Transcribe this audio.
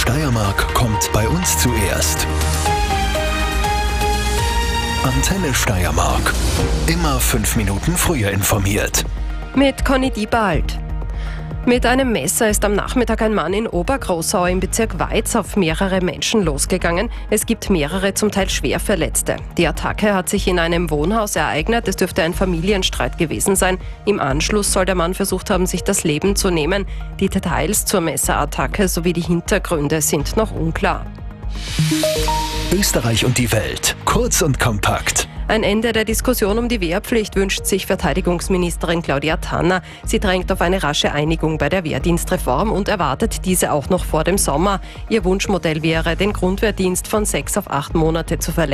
Steiermark kommt bei uns zuerst. Antenne Steiermark. Immer 5 Minuten früher informiert. Mit Conny Diebald. Mit einem Messer ist am Nachmittag ein Mann in Obergroßau im Bezirk Weiz auf mehrere Menschen losgegangen. Es gibt mehrere, zum Teil schwer Verletzte. Die Attacke hat sich in einem Wohnhaus ereignet. Es dürfte ein Familienstreit gewesen sein. Im Anschluss soll der Mann versucht haben, sich das Leben zu nehmen. Die Details zur Messerattacke sowie die Hintergründe sind noch unklar. Österreich und die Welt. Kurz und kompakt. Ein Ende der Diskussion um die Wehrpflicht wünscht sich Verteidigungsministerin Claudia Tanner. Sie drängt auf eine rasche Einigung bei der Wehrdienstreform und erwartet diese auch noch vor dem Sommer. Ihr Wunschmodell wäre, den Grundwehrdienst von 6 auf 8 Monate zu verlängern.